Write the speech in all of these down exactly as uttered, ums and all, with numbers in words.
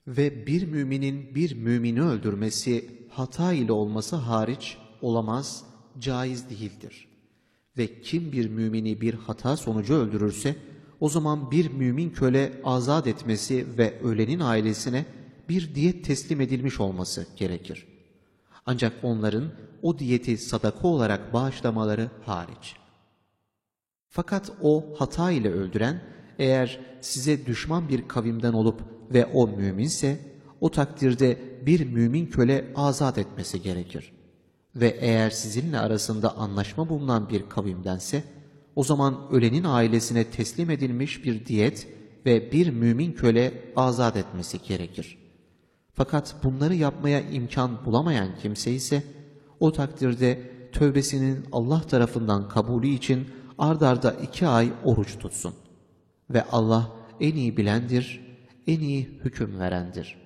Ve bir müminin bir mümini öldürmesi hata ile olması hariç olamaz, caiz değildir. Ve kim bir mümini bir hata sonucu öldürürse, o zaman bir mümin köle azat etmesi ve ölenin ailesine bir diyet teslim edilmiş olması gerekir. Ancak onların o diyeti sadaka olarak bağışlamaları hariç. Fakat o hata ile öldüren, eğer size düşman bir kavimden olup ve o müminse, o takdirde bir mümin köle azat etmesi gerekir. Ve eğer sizinle arasında anlaşma bulunan bir kavimdense, o zaman ölenin ailesine teslim edilmiş bir diyet ve bir mümin köle azat etmesi gerekir. Fakat bunları yapmaya imkan bulamayan kimse ise, o takdirde tövbesinin Allah tarafından kabulü için ard arda iki ay oruç tutsun. Ve Allah en iyi bilendir, en iyi hüküm verendir.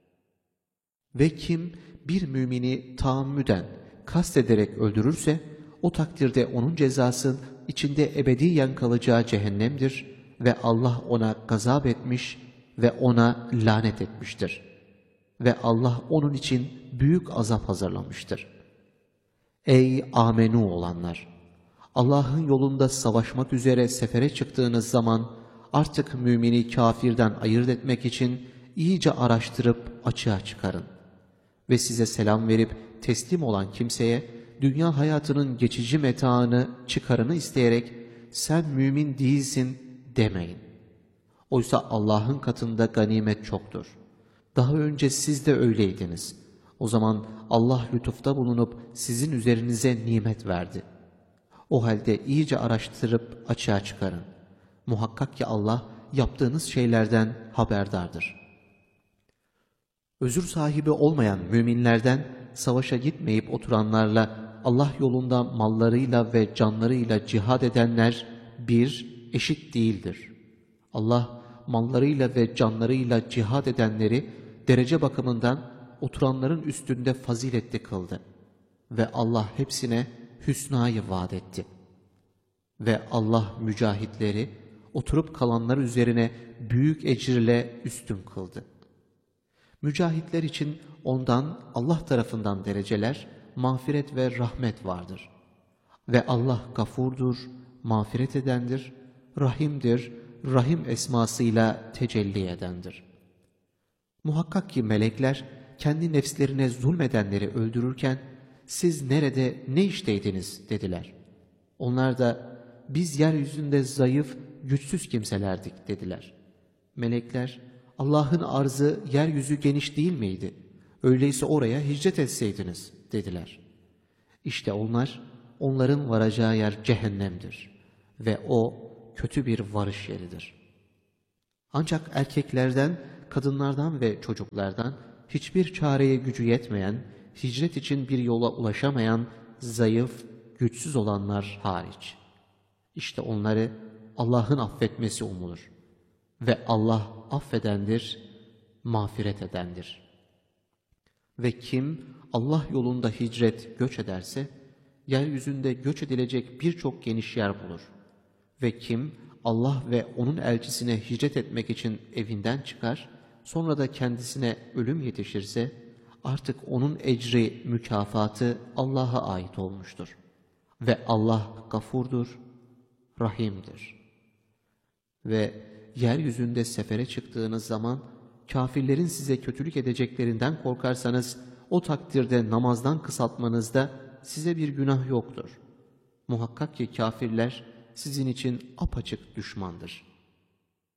Ve kim bir mümini taammüden, kastederek öldürürse, o takdirde onun cezası içinde ebediyen kalacağı cehennemdir ve Allah ona gazap etmiş ve ona lanet etmiştir. Ve Allah onun için büyük azap hazırlamıştır. Ey amenu olanlar! Allah'ın yolunda savaşmak üzere sefere çıktığınız zaman artık mümini kafirden ayırt etmek için iyice araştırıp açığa çıkarın. Ve size selam verip teslim olan kimseye dünya hayatının geçici metaını, çıkarını isteyerek sen mümin değilsin demeyin. Oysa Allah'ın katında ganimet çoktur. Daha önce siz de öyleydiniz. O zaman Allah lütufta bulunup sizin üzerinize nimet verdi. O halde iyice araştırıp açığa çıkarın. Muhakkak ki Allah yaptığınız şeylerden haberdardır. Özür sahibi olmayan müminlerden savaşa gitmeyip oturanlarla Allah yolunda mallarıyla ve canlarıyla cihad edenler bir, eşit değildir. Allah mallarıyla ve canlarıyla cihad edenleri derece bakımından oturanların üstünde faziletli kıldı. Ve Allah hepsine hüsnayı vaat etti. Ve Allah mücahitleri oturup kalanlar üzerine büyük ecirle üstün kıldı. Mücahitler için ondan Allah tarafından dereceler, mağfiret ve rahmet vardır. Ve Allah gafurdur, mağfiret edendir, rahimdir, rahim esmasıyla tecelli edendir. Muhakkak ki melekler kendi nefslerine zulmedenleri öldürürken, siz nerede, ne işteydiniz dediler. Onlar da biz yeryüzünde zayıf, güçsüz kimselerdik dediler. Melekler, Allah'ın arzı yeryüzü geniş değil miydi? Öyleyse oraya hicret etseydiniz dediler. İşte onlar, onların varacağı yer cehennemdir ve o kötü bir varış yeridir. Ancak erkeklerden, kadınlardan ve çocuklardan hiçbir çareye gücü yetmeyen, hicret için bir yola ulaşamayan, zayıf, güçsüz olanlar hariç. İşte onları Allah'ın affetmesi umulur. Ve Allah affedendir, mağfiret edendir. Ve kim Allah yolunda hicret, göç ederse, yeryüzünde göç edilecek birçok geniş yer bulur. Ve kim Allah ve onun elçisine hicret etmek için evinden çıkar, sonra da kendisine ölüm yetişirse, artık onun ecri, mükafatı Allah'a ait olmuştur. Ve Allah gafurdur, rahimdir. Ve yeryüzünde sefere çıktığınız zaman, kafirlerin size kötülük edeceklerinden korkarsanız, o takdirde namazdan kısaltmanızda size bir günah yoktur. Muhakkak ki kafirler sizin için apaçık düşmandır.